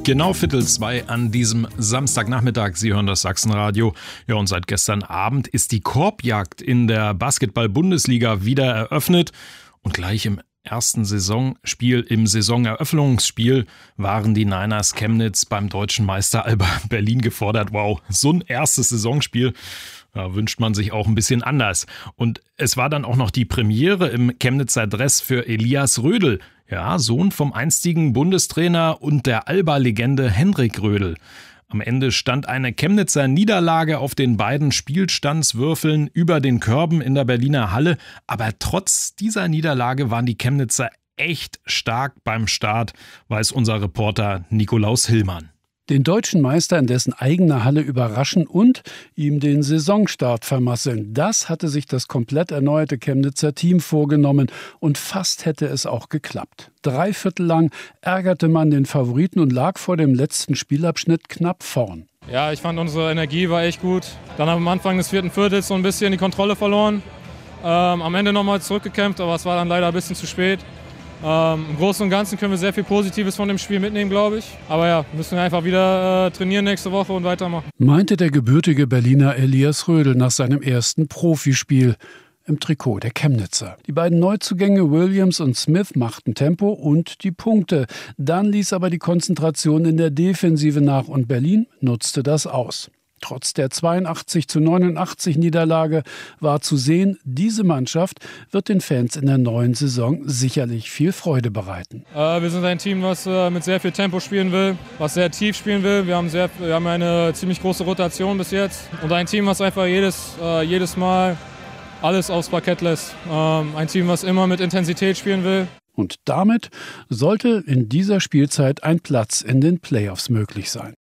Genau 1:15 an diesem Samstagnachmittag. Sie hören das Sachsenradio. Ja, und seit gestern Abend ist die Korbjagd in der Basketball-Bundesliga wieder eröffnet. Und gleich im ersten Saisonspiel, im Saisoneröffnungsspiel, waren die Niners Chemnitz beim deutschen Meister Alba Berlin gefordert. Wow, so ein erstes Saisonspiel. Da wünscht man sich auch ein bisschen anders. Und es war dann auch noch die Premiere im Chemnitzer Dress für Elias Rödel. Ja, Sohn vom einstigen Bundestrainer und der Alba-Legende Henrik Rödel. Am Ende stand eine Chemnitzer Niederlage auf den beiden Spielstandswürfeln über den Körben in der Berliner Halle. Aber trotz dieser Niederlage waren die Chemnitzer echt stark beim Start, weiß unser Reporter Nikolaus Hillmann. Den deutschen Meister in dessen eigener Halle überraschen und ihm den Saisonstart vermasseln. Das hatte sich das komplett erneuerte Chemnitzer Team vorgenommen und fast hätte es auch geklappt. 3/4 lang ärgerte man den Favoriten und lag vor dem letzten Spielabschnitt knapp vorn. Ja, ich fand, unsere Energie war echt gut. Dann haben wir am Anfang des 4. Viertels so ein bisschen die Kontrolle verloren. Am Ende nochmal zurückgekämpft, aber es war dann leider ein bisschen zu spät. Im Großen und Ganzen können wir sehr viel Positives von dem Spiel mitnehmen, glaube ich. Aber ja, müssen wir einfach wieder trainieren nächste Woche und weitermachen. Meinte der gebürtige Berliner Elias Rödel nach seinem ersten Profispiel im Trikot der Chemnitzer. Die beiden Neuzugänge Williams und Smith machten Tempo und die Punkte. Dann ließ aber die Konzentration in der Defensive nach und Berlin nutzte das aus. Trotz der 82:89 Niederlage war zu sehen, diese Mannschaft wird den Fans in der neuen Saison sicherlich viel Freude bereiten. Wir sind ein Team, was mit sehr viel Tempo spielen will, was sehr tief spielen will. Wir haben eine ziemlich große Rotation bis jetzt. Und ein Team, was einfach jedes Mal alles aufs Parkett lässt. Ein Team, was immer mit Intensität spielen will. Und damit sollte in dieser Spielzeit ein Platz in den Playoffs möglich sein.